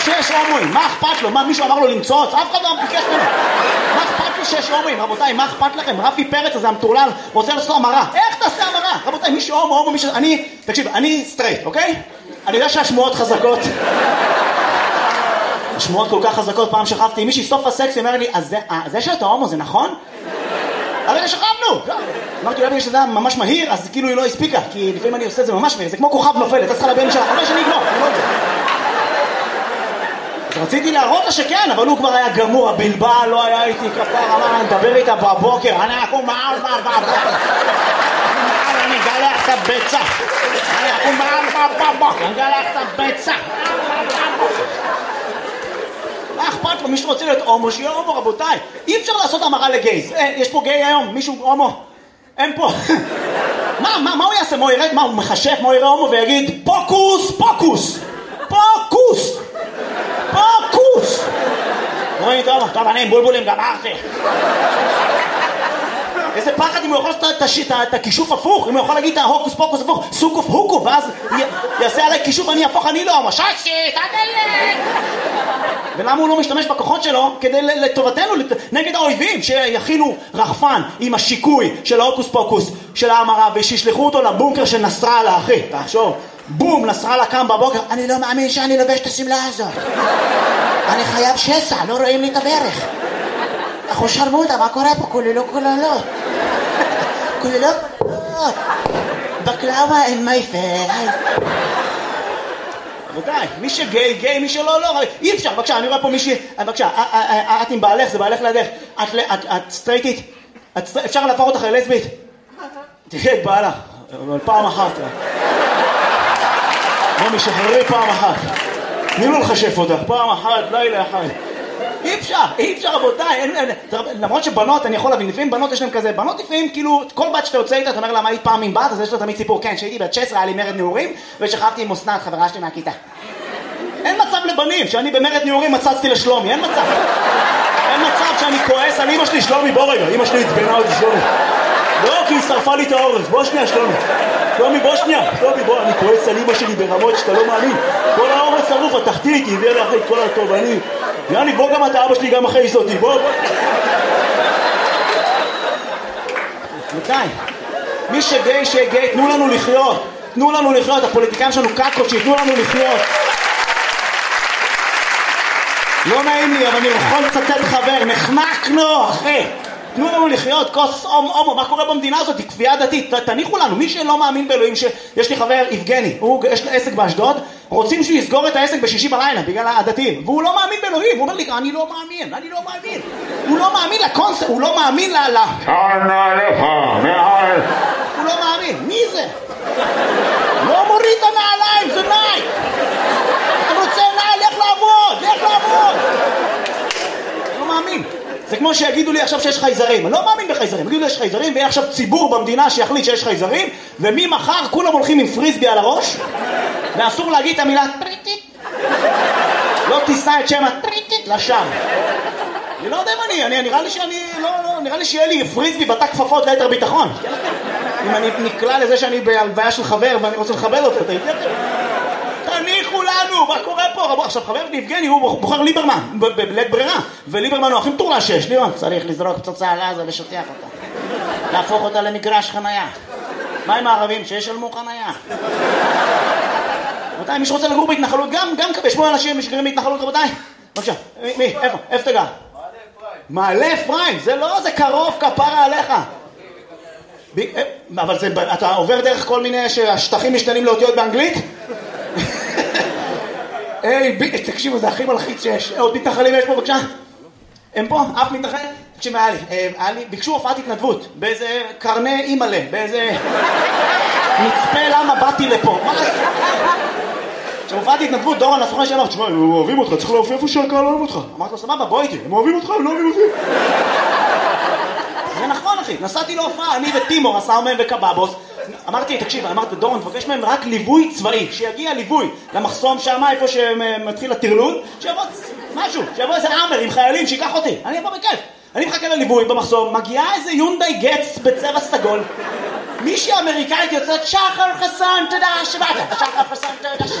שיש הומואים? מה אכפת לו? מה, מישהו אמר לו למצוץ? אף אחד לא ביקש ממנו. מה אכפת לו שיש הומואים? רבותיי, מה אכפת לכם? רפי פרץ הזה המטורלל רוצה לעשות המרה. איך תעשה המרה? רבותיי, מישהו הומו, מישהו... תקשיב, אני סטרייט, אוקיי? אני יודע שהשמועות חזקות. השמועות כל כך חזקות. פעם שכבתי עם מישהי, סוף הסקס, היא אמרה לי, אז זה שאתה הומו זה נכון? הרגע שכבנו! אמרתי, אולי בגלל שזה היה ממש מהיר, אז כאילו היא לא הספיקה, כי לפעמים אני עושה את זה ממש מהיר, זה כמו כוכב נופל, אתה צריכה לבן שלה, אבל שאני אגמור, אני לא יודע. אז רציתי להראות לה שכן, אבל הוא כבר היה גמור, הבלבל לא היה איתי כפר, אמר, נדבר איתה בבוקר, אני אקום מעל בבוקר, אני אגלח את הביצה, אני אקום מעל בבוקר, אני אגלח את הביצה. מה אכפת לו? מישהו רוצה להיות הומו, שיהיה הומו, רבותיי. אי אפשר לעשות המרה לגייז. יש פה גיי היום? מישהו הומו? אין פה. מה הוא יעשה? מה הוא ירד? מה הוא מחשף? מה הוא יראה הומו ויגיד פוקוס, פוקוס, פוקוס, פוקוס. רואים טוב, אני עם בולבולים גמרתי. איזה פחד אם הוא יכול לעשות את הכישוף הפוך, אם הוא יכול להגיד את ההוקוס פוקוס הפוך, סוקוף הוקו, ואז יעשה עליי כישוף ואני אהפוך, אני לא, מששי, תדלת. ולמה הוא לא משתמש בכוחות שלו כדי לטובתנו, נגד האויבים, שיכינו רחפן עם השיקוי של ההוקוס פוקוס של ההמרה, ושישלחו אותו לבונקר של נסראללה, אחי, תחשוב, בום, נסראללה קם בבוקר, אני לא מאמין שאני לובש את הסמלה הזאת, אני חייב שסע, לא רואים לי את הברך. אחו שרמוטה, מה קורה פה? כוללות. בקלאווה אין מייפל. רבותיי, מי שגיי, גיי, מי שלא, לא. אי אפשר, בבקשה, אני רואה פה מישהי, בבקשה, את עם בעלך, זה בעלך לידך. את סטרייטית? אפשר להפוך אותך ללסבית? תראה את בעלה, אבל פעם אחת. בוא משחררי פעם אחת. תני לו לחשף אותך, פעם אחת, לילה אחד. אי אפשר רבותיי, למרות שבנות, אני יכול להבין, לפעמים בנות יש להם כזה, בנות לפעמים כאילו, כל בת שאתה יוצא איתה, אתה אומר לה מה היית פעם עם בת, אז יש לו תמיד סיפור, כן, שהייתי בת 16, היה לי מרד נעורים, ושכבתי עם אסנת, חברה שלי מהכיתה. אין מצב לבנים, שאני במרד נעורים מצצתי לשלומי, אין מצב שאני כועס על אמא שלי, שלומי, בוא רגע, אמא שלי הצבנה אותי שלומי. לא, כי היא שרפה לי את האורז, בוא שנייה שלומי, בוא, אני כועס על אמא שלי ברמות שאתה לא מאמין. כל האורז שרוף, התחתית, היא הביאה לאחרי את כל הטוב, יאני, בוא גם אתה, אבא שלי גם אחרי אותי, בוא. מתי? מי שגיי, שיהיה גיי, תנו לנו לחיות, הפוליטיקאים שלנו קקות, שיתנו לנו לחיות. לא נעים לי, אבל אני יכול לצטט חבר, נחנקנו, אחי. תנו לנו לחיות, כוס הומו, מה קורה במדינה הזאת? היא כפייה דתית, תניחו לנו, מי שלא מאמין באלוהים, יש לי חבר, יבגני, יש לו עסק באשדוד, רוצים שהוא יסגור את העסק בשישי בלילה, בגלל הדתיים, והוא לא מאמין באלוהים, הוא אומר לי, אני לא מאמין, הוא לא מאמין לקונספט, הוא לא מאמין הוא לא מאמין, מי זה? לא מוריד את הנעליים, זה נייק, אני רוצה נעל, לך לעבוד, לא מאמין. זה כמו שיגידו לי עכשיו שיש חייזרים, אני לא מאמין בחייזרים, יגידו לי יש חייזרים ויהיה עכשיו ציבור במדינה שיחליט שיש חייזרים, וממחר כולם הולכים עם פריסבי על הראש, ואסור להגיד את המילה טריטית, לא תישא את שם הטריטית לשם. אני לא יודע אם נראה לי שיהיה לי פריסבי בתא כפפות ליתר ביטחון. אם אני נקלע לזה שאני בהלוויה של חבר ואני רוצה לכבד אותו, תניחו לנו, מה קורה פה? עכשיו חבר יבגני הוא בוחר ליברמן בלית ברירה, וליברמן הוא הכי מטורלל שיש. ליברמן צריך לזרוק פצצה על עזה ושותח אותה, להפוך אותה למגרש חנייה. מה עם הערבים? שישלמו חנייה. רבותיי, מי שרוצה לגור בהתנחלות גם יש פה אנשים שגרים בהתנחלות. רבותיי, בבקשה, מי? איפה אתה גר? מעלה אפרים. זה לא, זה קרוב, כפרה עליך. אבל אתה עובר דרך כל מיני שהשטחים משתנים לאותיות באנגלית? תקשיבו, זה הכי מלחיץ שיש. עוד מתנחלים יש פה, בבקשה? הם פה? אף מתנחל? תקשיב, היה לי, ביקשו הופעת התנדבות באיזה קרני אימאלה, באיזה מצפה למה באתי לפה. כשהופעת התנדבות, דורון הסוכן שאמר, תשמע, הם אוהבים אותך, צריך להופיע איפה שהקהל אוהב אותך. אמרתי לו, סבבה, בוא איתי, הם אוהבים אותך, הם לא אוהבים אותי. זה נכון, אחי, נסעתי להופעה, אני וטימור, הסאומן וקבאבוס. אמרתי, תקשיב, אמרתי, דורון, תבקש מהם רק ליווי צבאי, שיגיע ליווי למחסום שם, איפה שמתחיל הטרלול, שיבוא משהו, שיבוא איזה אמר עם חיילים, שיקח אותי, אני אבוא בכיף. אני מחכה לליווי במחסום, מגיעה איזה יונדאי גץ בצבע סגול, מישהי אמריקאית יוצאת, שחר חסן, תודה שבאת, שחר חסן, תודה